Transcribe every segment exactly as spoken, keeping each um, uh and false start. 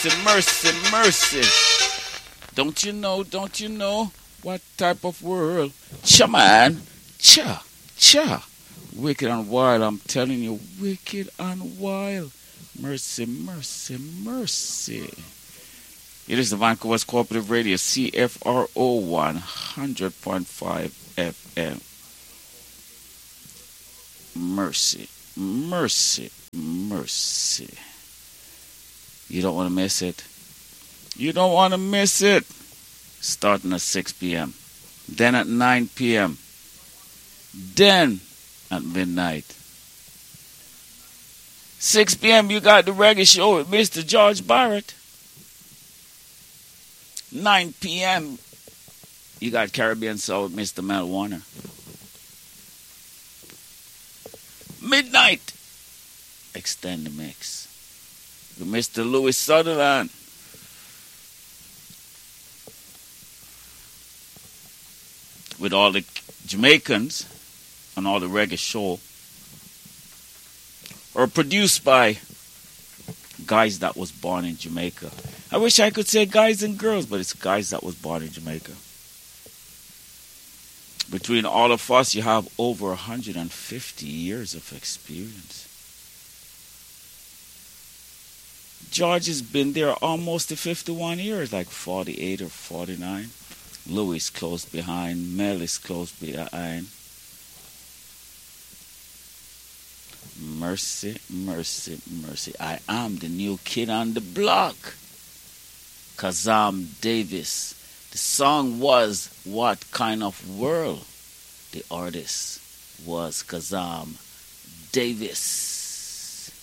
mercy, mercy. Don't you know, don't you know what type of world? Cha, man. Cha, cha. Wicked and wild, I'm telling you, wicked and wild. Mercy, mercy, mercy. It is the Vancouver's Cooperative Radio, C F R O one hundred point five F M. Mercy, mercy, mercy. You don't want to miss it. You don't want to miss it. Starting at six p.m. Then at nine p.m. Then at midnight. six p.m. you got the reggae show with Mister George Barrett. nine p.m. you got Caribbean Soul with Mister Mel Warner. Midnight, extend the mix with Mister Louis Sutherland. With all the Jamaicans and all the reggae show are produced by guys that was born in Jamaica. I wish I could say guys and girls, but it's guys that was born in Jamaica. Between all of us, you have over one hundred fifty years of experience. George has been there almost to fifty-one years, like forty-eight or forty-nine. Louis close behind. Mel is close behind. Mercy, mercy, mercy. I am the new kid on the block. Kazam Davis. The song was What Kind of World? The artist was Kazam Davis.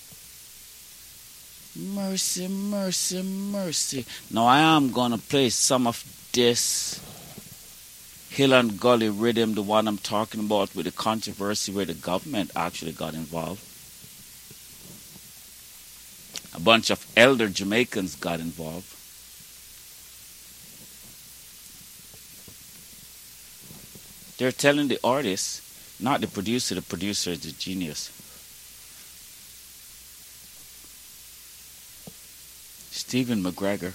Mercy, mercy, mercy. Now I am going to play some of this Hill and Gully rhythm, the one I'm talking about with the controversy where the government actually got involved. A bunch of elder Jamaicans got involved. They're telling the artist, not the producer, the producer is the genius. Stephen McGregor.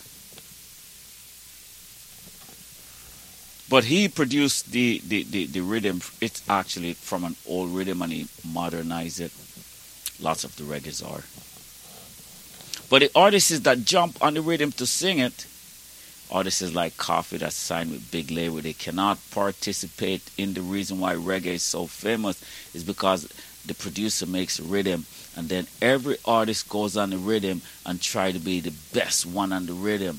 But he produced the, the, the, the rhythm. It's actually from an old rhythm and he modernized it. Lots of the reggaes are. But the artists that jump on the rhythm to sing it, artists like Coffee that's signed with Big Label, they cannot participate in the reason why reggae is so famous is because the producer makes a rhythm and then every artist goes on the rhythm and try to be the best one on the rhythm.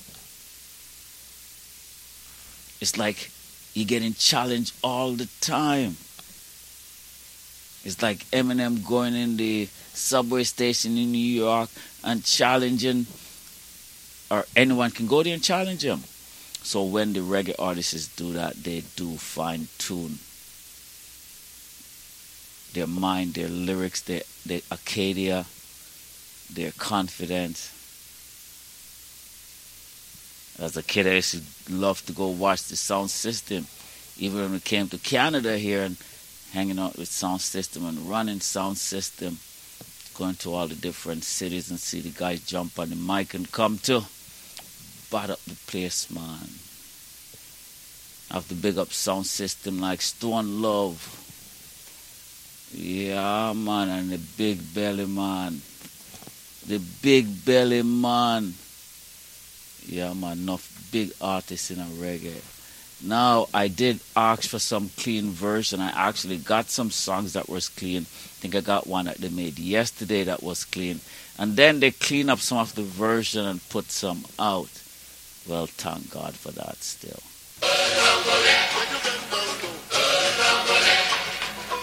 It's like you're getting challenged all the time. It's like Eminem going in the subway station in New York and challenging, or anyone can go there and challenge him. So when the reggae artists do that, they do fine tune their mind, their lyrics, their, their Acadia, their confidence. As a kid, I used to love to go watch the sound system. Even when we came to Canada here and hanging out with sound system and running sound system, going to all the different cities and see the guys jump on the mic and come to bat up the place, man. I have to big up sound system like Stone Love. Yeah, man, and the Big Belly Man. The Big Belly Man. Yeah, man, enough big artists in a reggae. Now, I did ask for some clean version. I actually got some songs that was clean. I think I got one that they made yesterday that was clean. And then they clean up some of the version and put some out. Well, thank God for that still.